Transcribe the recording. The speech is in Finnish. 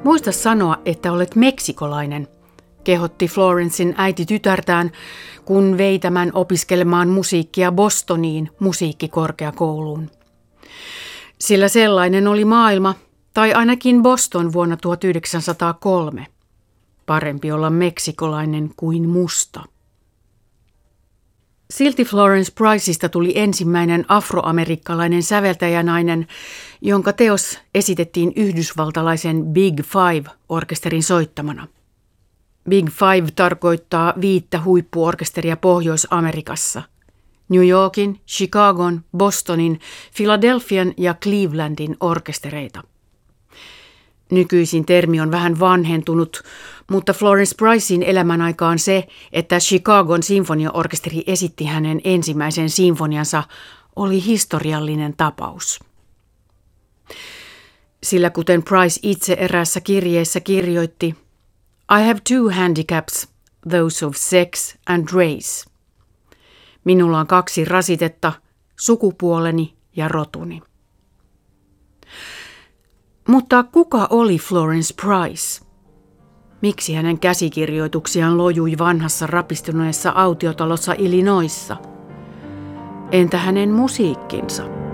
Muista sanoa, että olet meksikolainen, kehotti Florencein äiti tytärtään, kun vei tämän opiskelemaan musiikkia Bostoniin musiikkikorkeakouluun. Sillä sellainen oli maailma, tai ainakin Boston vuonna 1903. Parempi olla meksikolainen kuin musta. Silti Florence Priceista tuli ensimmäinen afroamerikkalainen säveltäjänainen, jonka teos esitettiin yhdysvaltalaisen Big Five-orkesterin soittamana. Big Five tarkoittaa 5 huippuorkesteria Pohjois-Amerikassa. New Yorkin, Chicagon, Bostonin, Philadelphian ja Clevelandin orkestereita. Nykyisin termi on vähän vanhentunut, mutta Florence Pricein elämän aikaan se, että Chicagon sinfoniaorkesteri esitti hänen ensimmäisen sinfoniansa, oli historiallinen tapaus. Sillä kuten Price itse eräässä kirjeessä kirjoitti, I have 2 handicaps, those of sex and race. Minulla on 2 rasitetta, sukupuoleni ja rotuni. Mutta kuka oli Florence Price? Miksi hänen käsikirjoituksiaan lojui vanhassa rapistuneessa autiotalossa Illinoisissa? Entä hänen musiikkinsa?